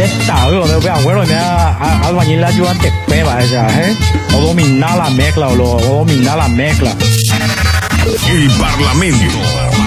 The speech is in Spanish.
Estado, de acuerdo, albañil ayudante peba esa, o dominar la mezcla, o dominar la mezcla. El Parlamento